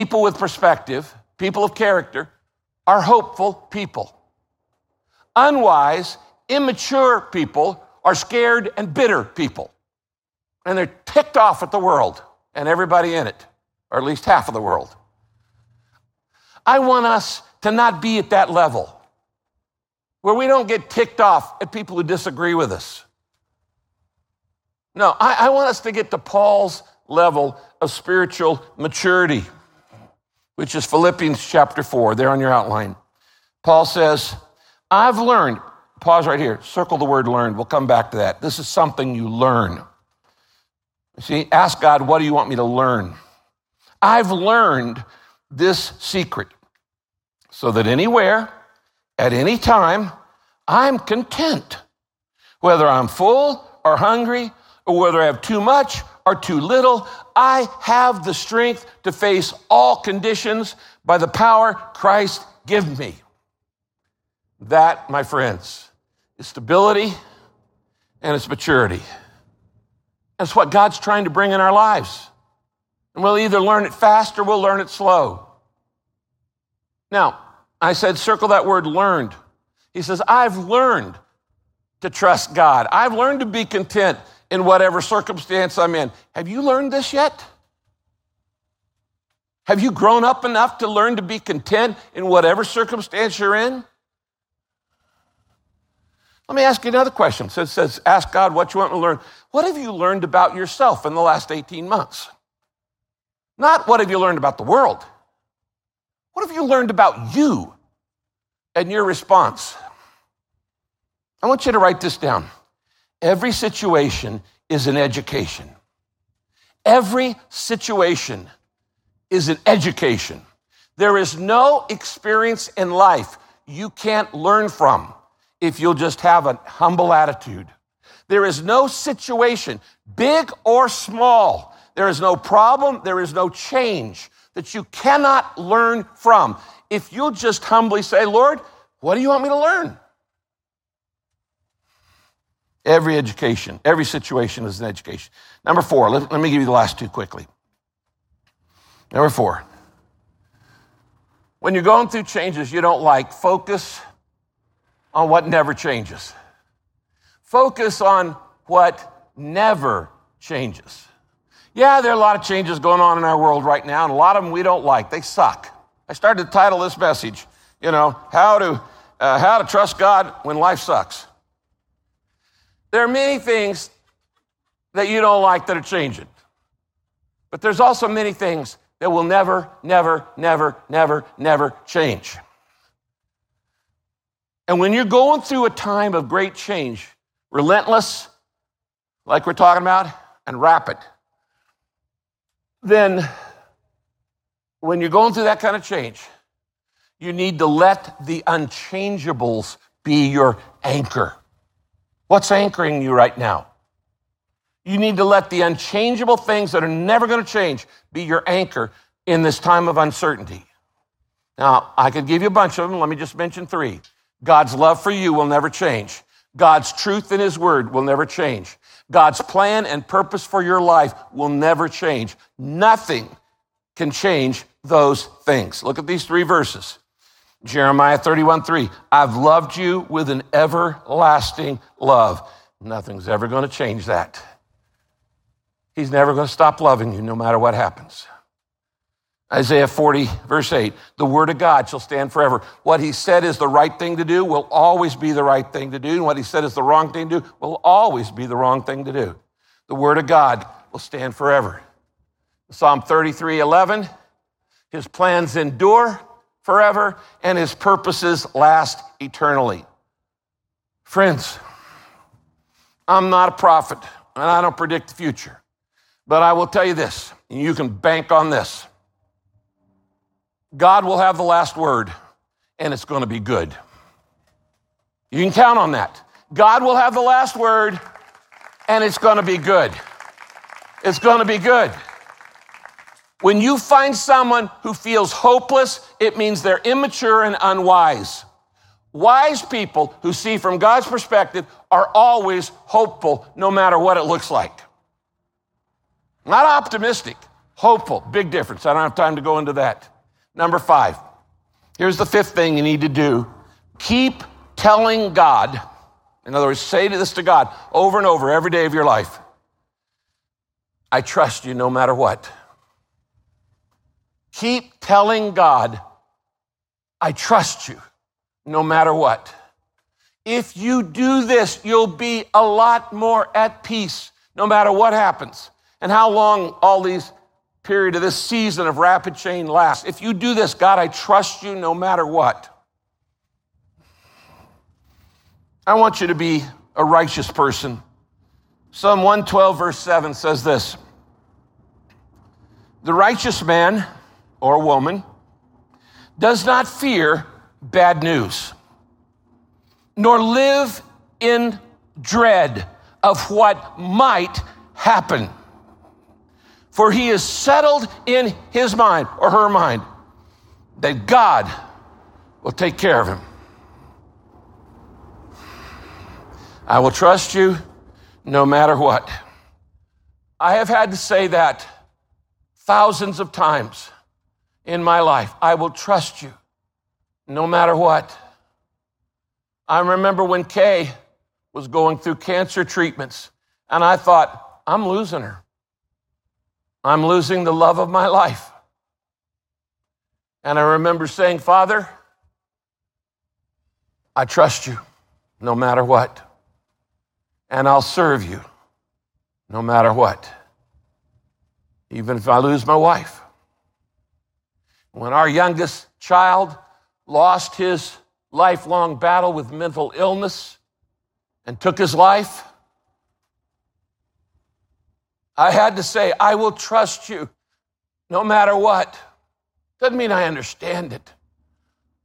People with perspective, people of character, are hopeful people. Unwise, immature people are scared and bitter people. And they're ticked off at the world and everybody in it, or at least half of the world. I want us to not be at that level where we don't get ticked off at people who disagree with us. No, I want us to get to Paul's level of spiritual maturity, which is Philippians chapter 4, there on your outline. Paul says, I've learned, pause right here, circle the word learned, we'll come back to that. This is something you learn. See, ask God, what do you want me to learn? I've learned this secret so that anywhere, at any time, I'm content, whether I'm full or hungry, or whether I have too much or too little, I have the strength to face all conditions by the power Christ gives me. That, my friends, is stability and it's maturity. That's what God's trying to bring in our lives. And we'll either learn it fast or we'll learn it slow. Now, I said circle that word learned. He says, I've learned to trust God. I've learned to be content in whatever circumstance I'm in. Have you learned this yet? Have you grown up enough to learn to be content in whatever circumstance you're in? Let me ask you another question. So it says, ask God what you want to learn. What have you learned about yourself in the last 18 months? Not what have you learned about the world. What have you learned about you and your response? I want you to write this down. Every situation is an education. Every situation is an education. There is no experience in life you can't learn from if you'll just have a humble attitude. There is no situation, big or small. There is no problem, there is no change that you cannot learn from if you'll just humbly say, Lord, what do you want me to learn? Every education, every situation is an education. Number 4, let me give you the last two quickly. Number 4, when you're going through changes you don't like, focus on what never changes. Focus on what never changes. Yeah, there are a lot of changes going on in our world right now, and a lot of them we don't like. They suck. I started to title this message, how to trust God when life sucks. There are many things that you don't like that are changing. But there's also many things that will never, never, never, never, never change. And when you're going through a time of great change, relentless, like we're talking about, and rapid, then when you're going through that kind of change, you need to let the unchangeables be your anchor. What's anchoring you right now? You need to let the unchangeable things that are never going to change be your anchor in this time of uncertainty. Now, I could give you a bunch of them. Let me just mention 3. God's love for you will never change. God's truth in his word will never change. God's plan and purpose for your life will never change. Nothing can change those things. Look at these 3 verses. Jeremiah 31:3, I've loved you with an everlasting love. Nothing's ever going to change that. He's never going to stop loving you no matter what happens. Isaiah 40, verse 8, the word of God shall stand forever. What he said is the right thing to do will always be the right thing to do, and what he said is the wrong thing to do will always be the wrong thing to do. The word of God will stand forever. Psalm 33:11, his plans endure forever, and his purposes last eternally. Friends, I'm not a prophet, and I don't predict the future. But I will tell you this, and you can bank on this. God will have the last word, and it's going to be good. You can count on that. God will have the last word, and it's going to be good. It's going to be good. When you find someone who feels hopeless, it means they're immature and unwise. Wise people who see from God's perspective are always hopeful, no matter what it looks like. Not optimistic, Hopeful, big difference. I don't have time to go into that. Number 5, here's the 5th thing you need to do. Keep telling God, in other words, say this to God over and over every day of your life. I trust you no matter what. Keep telling God, I trust you no matter what. If you do this, you'll be a lot more at peace no matter what happens and how long all these period of this season of rapid change lasts. If you do this, God, I trust you no matter what. I want you to be a righteous person. Psalm 112 verse 7 says this: the righteous man or woman does not fear bad news, nor live in dread of what might happen. For he is settled in his mind or her mind that God will take care of him. I will trust you no matter what. I have had to say that thousands of times in my life. I will trust you no matter what. I remember when Kay was going through cancer treatments, and I thought, I'm losing her. I'm losing the love of my life. And I remember saying, Father, I trust you no matter what. And I'll serve you no matter what, even if I lose my wife. When our youngest child lost his lifelong battle with mental illness and took his life, I had to say, I will trust you no matter what. Doesn't mean I understand it.